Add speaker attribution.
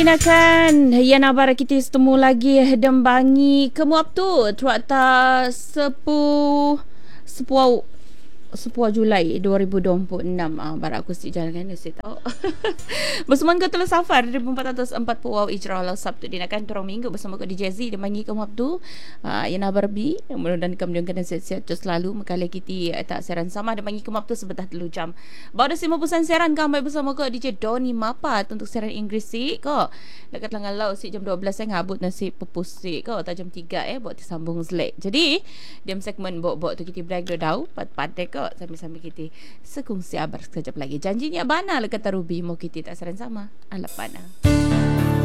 Speaker 1: Kan yan abara kita setemu lagi dembangi kemuap tu tuak ta sepuau Julai 2026 barak aku si jalan kan saya tahu. Bersama kau telah safar 1440 Ijrah Sabtu dinakan turang minggu bersama kau DJ Z dembangi kemuap tu yana barbi mudah-mudahan kemudian kena sihat-sihat selalu makala kita tak siaran sama dembangi kemuap tu sebentar 3 jam. Baru 50% siaran kami bersama kau DJ Doni Mapat untuk siaran Inggeris si kau. Dekat Langan Laut si jam 12 saya ngabut nasi pupus si kau tak jam 3 buat disambung selek. Jadi diam segmen bok-bok tu kita break dau pat-patek kau sambil-sambil kita sekongsi abar sekejap lagi. Janjinya bana le kata Ruby mau kita tak saran sama. Alap bana.